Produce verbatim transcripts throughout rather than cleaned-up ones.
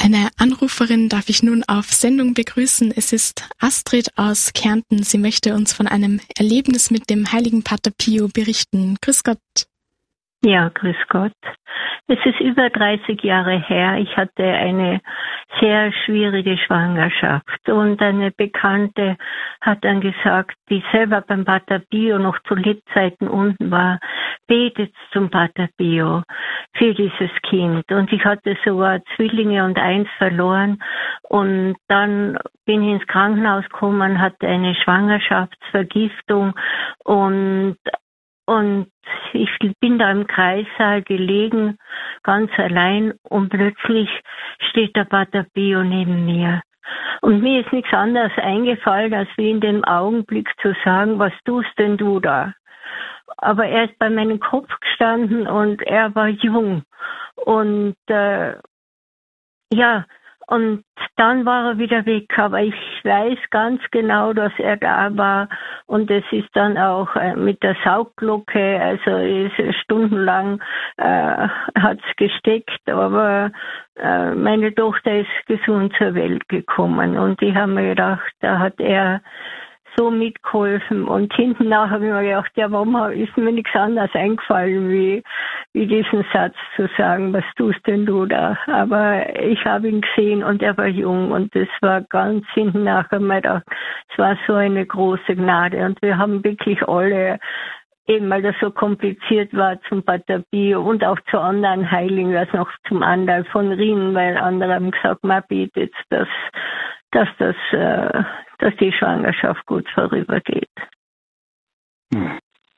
Eine Anruferin darf ich nun auf Sendung begrüßen. Es ist Astrid aus Kärnten. Sie möchte uns von einem Erlebnis mit dem heiligen Pater Pio berichten. Grüß Gott. Ja, grüß Gott. Es ist über dreißig Jahre her. Ich hatte eine sehr schwierige Schwangerschaft und eine Bekannte hat dann gesagt, die selber beim Pater Pio noch zu Lebzeiten unten war, betet zum Pater Pio für dieses Kind. Und ich hatte sogar Zwillinge und eins verloren und dann bin ich ins Krankenhaus gekommen, hatte eine Schwangerschaftsvergiftung und Und ich bin da im Kreissaal gelegen, ganz allein, und plötzlich steht der Pater Pio neben mir. Und mir ist nichts anderes eingefallen, als wie in dem Augenblick zu sagen, was tust denn du da? Aber er ist bei meinem Kopf gestanden und er war jung. Und äh, ja, und dann war er wieder weg, aber ich weiß ganz genau, dass er da war und es ist dann auch äh, mit der Saugglocke, also ist stundenlang äh, hat's gesteckt, aber äh, meine Tochter ist gesund zur Welt gekommen und ich habe mir gedacht, da hat er so mitgeholfen und hinten nach habe ich mir gedacht, ja, warum ist mir nichts anderes eingefallen, wie, wie diesen Satz zu sagen, was tust denn du da? Aber ich habe ihn gesehen und er war jung und es war ganz hinten nach, habe ich mir gedacht, es war so eine große Gnade und wir haben wirklich alle, eben weil das so kompliziert war, zum Pater Pio und auch zu anderen Heiligen, das noch zum Andal von Rien, weil andere haben gesagt, man betet, dass, dass das, äh, dass die Schwangerschaft gut vorübergeht. Hm.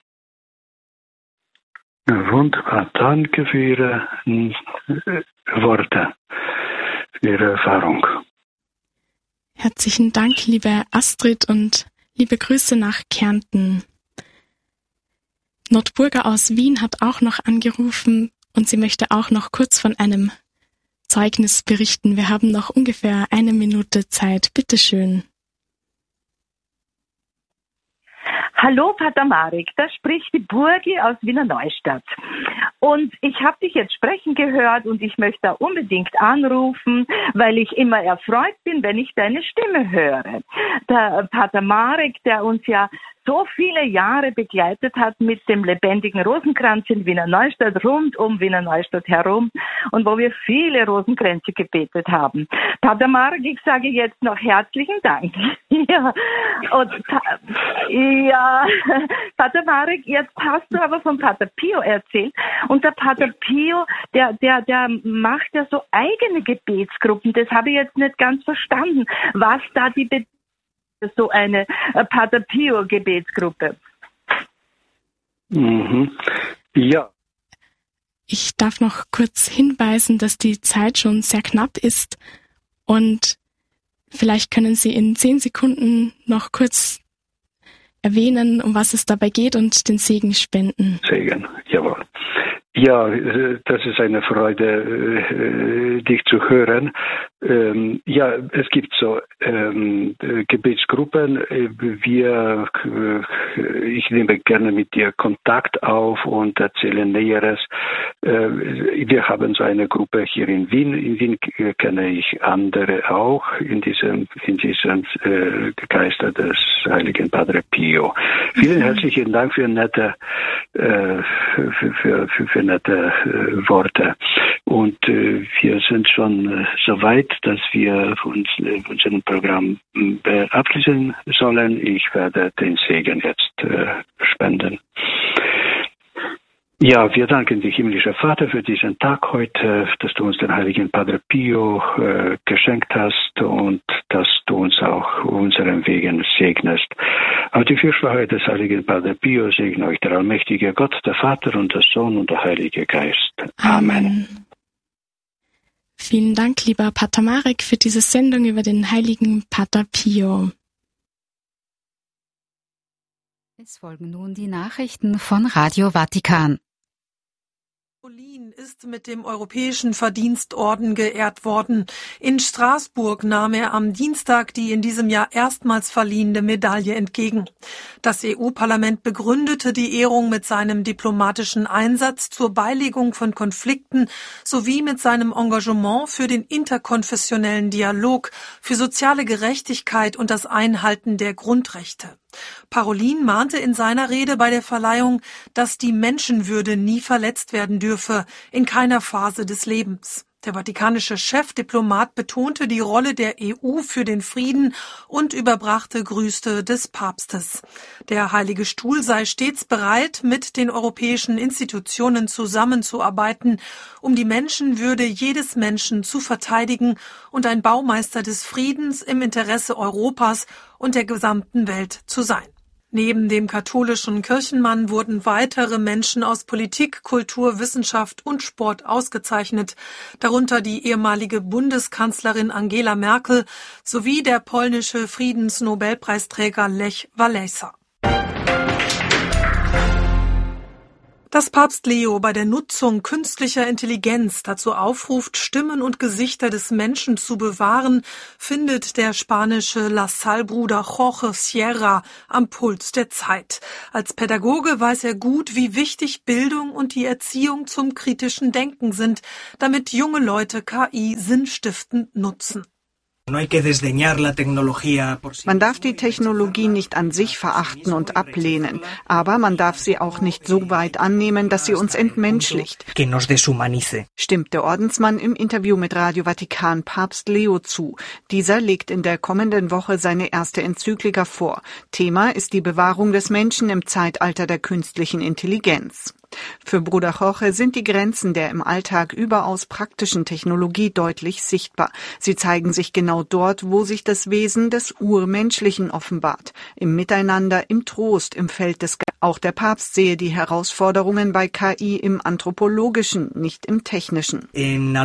Wunderbar, danke für Ihre äh, Worte, für Ihre Erfahrung. Herzlichen Dank, liebe Astrid, und liebe Grüße nach Kärnten. Nordburger aus Wien hat auch noch angerufen und sie möchte auch noch kurz von einem Zeugnis berichten. Wir haben noch ungefähr eine Minute Zeit. Bitte schön. Hallo Pater Marek, da spricht die Burgi aus Wiener Neustadt. Und ich habe dich jetzt sprechen gehört und ich möchte da unbedingt anrufen, weil ich immer erfreut bin, wenn ich deine Stimme höre. Der Pater Marek, der uns ja so viele Jahre begleitet hat mit dem lebendigen Rosenkranz in Wiener Neustadt, rund um Wiener Neustadt herum und wo wir viele Rosenkränze gebetet haben. Pater Marek, ich sage jetzt noch herzlichen Dank. ja, und, ja, Pater Marek, jetzt hast du aber von Pater Pio erzählt und der Pater Pio, der, der, der macht ja so eigene Gebetsgruppen, das habe ich jetzt nicht ganz verstanden, was da die Be- so eine äh, Pater Pio Gebetsgruppe. Mhm. Ja. Ich darf noch kurz hinweisen, dass die Zeit schon sehr knapp ist und vielleicht können Sie in zehn Sekunden noch kurz erwähnen, um was es dabei geht und den Segen spenden. Segen, jawohl. Ja, das ist eine Freude, dich zu hören. Ja, es gibt so ähm, Gebetsgruppen. Wir, ich nehme gerne mit dir Kontakt auf und erzähle Näheres. Wir haben so eine Gruppe hier in Wien. In Wien kenne ich andere auch in diesem, in diesem äh, Geister des heiligen Padre Pio. Vielen herzlichen Dank für nette, äh, für, für, für, für nette äh, Worte. Und äh, wir sind schon äh, so weit, dass wir uns äh, unser Programm äh, abschließen sollen. Ich werde den Segen jetzt äh, spenden. Ja, wir danken dir, himmlischer Vater, für diesen Tag heute, dass du uns den heiligen Padre Pio äh, geschenkt hast und dass du uns auch unseren Wegen segnest. Auf die Fürsprache des heiligen Padre Pio segne euch der allmächtige Gott, der Vater und der Sohn und der Heilige Geist. Amen. Amen. Vielen Dank, lieber Pater Marek, für diese Sendung über den heiligen Pater Pio. Es folgen nun die Nachrichten von Radio Vatikan. Parolin ist mit dem Europäischen Verdienstorden geehrt worden. In Straßburg nahm er am Dienstag die in diesem Jahr erstmals verliehene Medaille entgegen. Das E U-Parlament begründete die Ehrung mit seinem diplomatischen Einsatz zur Beilegung von Konflikten sowie mit seinem Engagement für den interkonfessionellen Dialog, für soziale Gerechtigkeit und das Einhalten der Grundrechte. Parolin mahnte in seiner Rede bei der Verleihung, dass die Menschenwürde nie verletzt werden dürfe, in keiner Phase des Lebens. Der vatikanische Chefdiplomat betonte die Rolle der E U für den Frieden und überbrachte Grüße des Papstes. Der Heilige Stuhl sei stets bereit, mit den europäischen Institutionen zusammenzuarbeiten, um die Menschenwürde jedes Menschen zu verteidigen und ein Baumeister des Friedens im Interesse Europas und der gesamten Welt zu sein. Neben dem katholischen Kirchenmann wurden weitere Menschen aus Politik, Kultur, Wissenschaft und Sport ausgezeichnet, darunter die ehemalige Bundeskanzlerin Angela Merkel sowie der polnische Friedensnobelpreisträger Lech Wałęsa. Dass Papst Leo bei der Nutzung künstlicher Intelligenz dazu aufruft, Stimmen und Gesichter des Menschen zu bewahren, findet der spanische La Salle-Bruder Jorge Sierra am Puls der Zeit. Als Pädagoge weiß er gut, wie wichtig Bildung und die Erziehung zum kritischen Denken sind, damit junge Leute K I sinnstiftend nutzen. Man darf die Technologie nicht an sich verachten und ablehnen, aber man darf sie auch nicht so weit annehmen, dass sie uns entmenschlicht, stimmt der Ordensmann im Interview mit Radio Vatikan Papst Leo zu. Dieser legt in der kommenden Woche seine erste Enzyklika vor. Thema ist die Bewahrung des Menschen im Zeitalter der künstlichen Intelligenz. Für Bruder Jorge sind die Grenzen der im Alltag überaus praktischen Technologie deutlich sichtbar. Sie zeigen sich genau dort, wo sich das Wesen des Urmenschlichen offenbart. Im Miteinander, im Trost, im Feld des Ge- Auch der Papst sehe die Herausforderungen bei K I im Anthropologischen, nicht im Technischen. In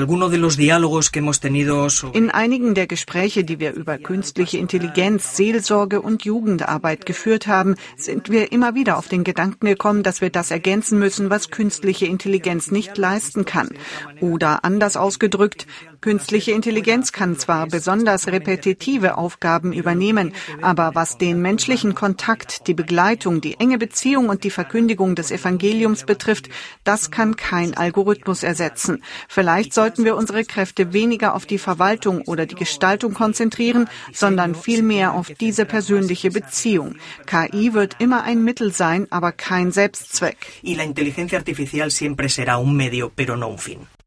einigen der Gespräche, die wir über künstliche Intelligenz, Seelsorge und Jugendarbeit geführt haben, sind wir immer wieder auf den Gedanken gekommen, dass wir das ergänzen müssen, was künstliche Intelligenz nicht leisten kann. Oder anders ausgedrückt, künstliche Intelligenz kann zwar besonders repetitive Aufgaben übernehmen, aber was den menschlichen Kontakt, die Begleitung, die enge Beziehung und die Verkündigung des Evangeliums betrifft, das kann kein Algorithmus ersetzen. Vielleicht sollten wir unsere Kräfte weniger auf die Verwaltung oder die Gestaltung konzentrieren, sondern vielmehr auf diese persönliche Beziehung. K I wird immer ein Mittel sein, aber kein Selbstzweck. Y la inteligencia artificial siempre será un medio, pero no un fin.